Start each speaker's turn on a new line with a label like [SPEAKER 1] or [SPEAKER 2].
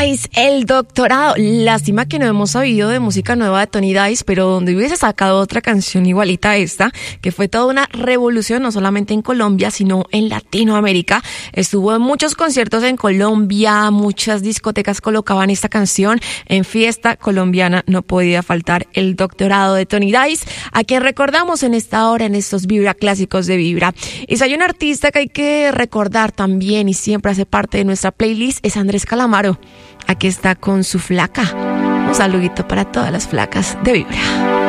[SPEAKER 1] Dice, el doctorado. Lástima que no hemos sabido de música nueva de Tony Dice, pero donde hubiese sacado otra canción igualita a esta, que fue toda una revolución, no solamente en Colombia, sino en Latinoamérica. Estuvo en muchos conciertos en Colombia, muchas discotecas colocaban esta canción. En fiesta colombiana no podía faltar el doctorado de Tony Dice, a quien recordamos en esta hora, en estos Vibra Clásicos de Vibra. Y si hay un artista que hay que recordar también y siempre hace parte de nuestra playlist, es Andrés Calamaro. Aquí está con su flaca. Un saludito para todas las flacas de Vibra.